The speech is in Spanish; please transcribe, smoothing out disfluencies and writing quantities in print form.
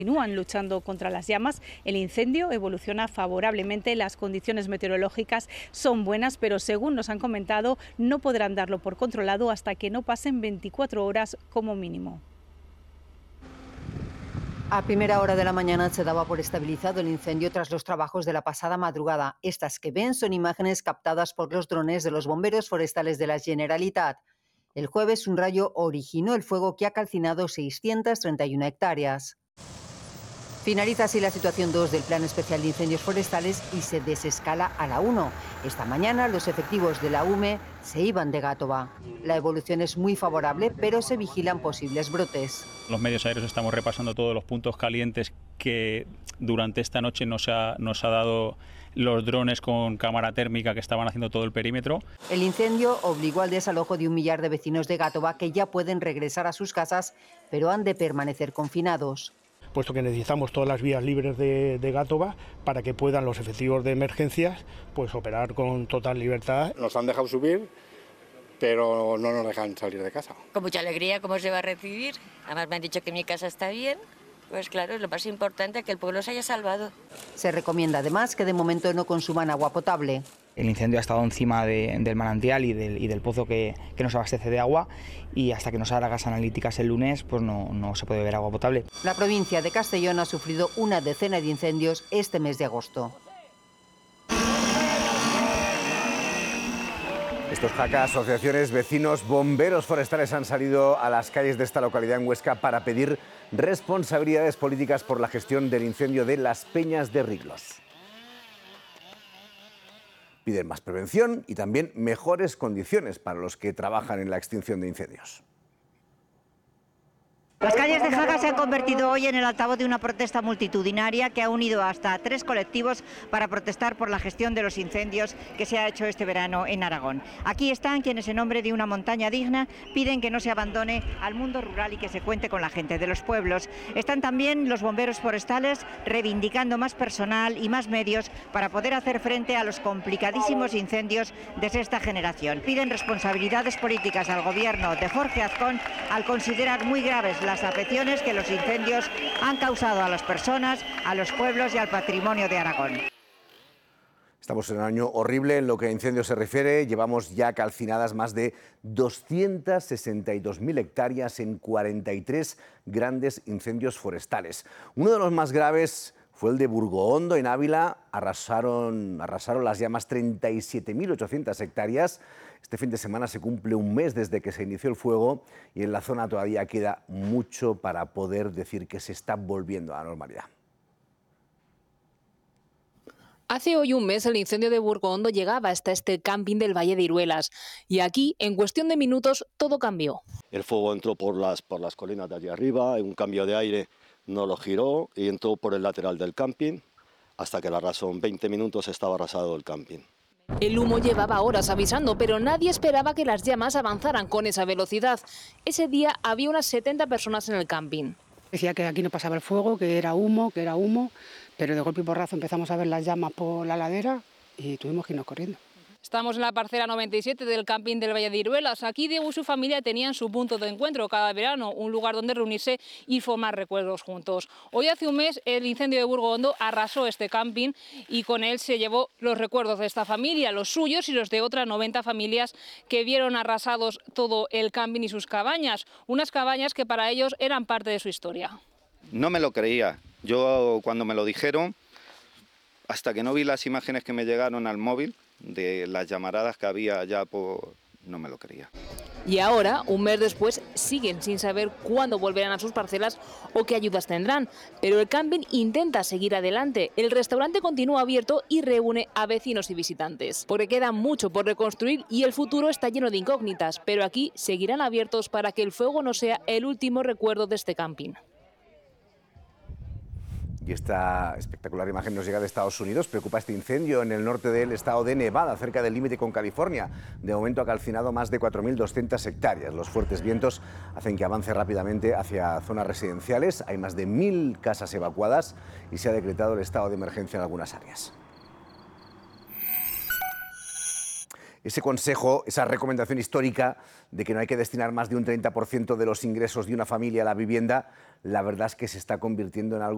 Continúan luchando contra las llamas. El incendio evoluciona favorablemente, las condiciones meteorológicas son buenas, pero según nos han comentado, no podrán darlo por controlado hasta que no pasen 24 horas como mínimo. A primera hora de la mañana se daba por estabilizado el incendio tras los trabajos de la pasada madrugada. Estas que ven son imágenes captadas por los drones de los bomberos forestales de la Generalitat. El jueves un rayo originó el fuego que ha calcinado 631 hectáreas. Finaliza así la situación 2 del Plan Especial de Incendios Forestales y se desescala a la 1. Esta mañana los efectivos de la UME se iban de Gàtova. La evolución es muy favorable, pero se vigilan posibles brotes. Los medios aéreos estamos repasando todos los puntos calientes que durante esta noche nos ha dado los drones con cámara térmica que estaban haciendo todo el perímetro. El incendio obligó al desalojo de 1 millar de vecinos de Gàtova que ya pueden regresar a sus casas, pero han de permanecer confinados. Puesto que necesitamos todas las vías libres de Gàtova para que puedan los efectivos de emergencias pues operar con total libertad. Nos han dejado subir, pero no nos dejan salir de casa. Con mucha alegría, ¿cómo se va a recibir? Además me han dicho que mi casa está bien. Pues claro, es lo más importante, que el pueblo se haya salvado. Se recomienda además que de momento no consuman agua potable. El incendio ha estado encima del manantial y del pozo que nos abastece de agua, y hasta que nos haga las analíticas el lunes pues no se puede beber agua potable. La provincia de Castellón ha sufrido una decena de incendios este mes de agosto. Estos jacas, asociaciones, vecinos, bomberos forestales han salido a las calles de esta localidad en Huesca para pedir responsabilidades políticas por la gestión del incendio de Las Peñas de Riglos. Piden más prevención y también mejores condiciones para los que trabajan en la extinción de incendios. Las calles de Jaca se han convertido hoy en el altavoz de una protesta multitudinaria que ha unido hasta 3 colectivos para protestar por la gestión de los incendios que se ha hecho este verano en Aragón. Aquí están quienes en nombre de una montaña digna piden que no se abandone al mundo rural y que se cuente con la gente de los pueblos. Están también los bomberos forestales reivindicando más personal y más medios para poder hacer frente a los complicadísimos incendios de sexta generación. Piden responsabilidades políticas al gobierno de Jorge Azcón al considerar muy graves las afecciones que los incendios han causado a las personas, a los pueblos y al patrimonio de Aragón. Estamos en un año horrible en lo que a incendios se refiere. Llevamos ya calcinadas más de 262.000 hectáreas en 43 grandes incendios forestales. Uno de los más graves fue el de Burgoondo, en Ávila. Arrasaron las llamas 37.800 hectáreas. Este fin de semana se cumple un mes desde que se inició el fuego y en la zona todavía queda mucho para poder decir que se está volviendo a la normalidad. Hace hoy un mes el incendio de Burgoondo llegaba hasta este camping del Valle de Iruelas y aquí, en cuestión de minutos, todo cambió. El fuego entró por las colinas de allí arriba, un cambio de aire no lo giró y entró por el lateral del camping, hasta que la arrasó. En 20 minutos estaba arrasado el camping. El humo llevaba horas avisando, pero nadie esperaba que las llamas avanzaran con esa velocidad. Ese día había unas 70 personas en el camping. Decía que aquí no pasaba el fuego, que era humo, pero de golpe y porrazo empezamos a ver las llamas por la ladera y tuvimos que irnos corriendo. Estamos en la parcela 97 del camping del Valle de Iruelas. Aquí Diego y su familia tenían su punto de encuentro cada verano, un lugar donde reunirse y formar recuerdos juntos. Hoy hace un mes el incendio de Burgoondo arrasó este camping y con él se llevó los recuerdos de esta familia, los suyos y los de otras 90 familias que vieron arrasados todo el camping y sus cabañas, unas cabañas que para ellos eran parte de su historia. No me lo creía. Yo cuando me lo dijeron, hasta que no vi las imágenes que me llegaron al móvil, de las llamaradas que había allá, no me lo creía. Y ahora, un mes después, siguen sin saber cuándo volverán a sus parcelas o qué ayudas tendrán. Pero el camping intenta seguir adelante. El restaurante continúa abierto y reúne a vecinos y visitantes. Porque queda mucho por reconstruir y el futuro está lleno de incógnitas. Pero aquí seguirán abiertos para que el fuego no sea el último recuerdo de este camping. Y esta espectacular imagen nos llega de Estados Unidos. Preocupa este incendio en el norte del estado de Nevada, cerca del límite con California. De momento ha calcinado más de 4.200 hectáreas. Los fuertes vientos hacen que avance rápidamente hacia zonas residenciales. Hay más de 1.000 casas evacuadas y se ha decretado el estado de emergencia en algunas áreas. Ese consejo, esa recomendación histórica de que no hay que destinar más de un 30% de los ingresos de una familia a la vivienda, la verdad es que se está convirtiendo en algo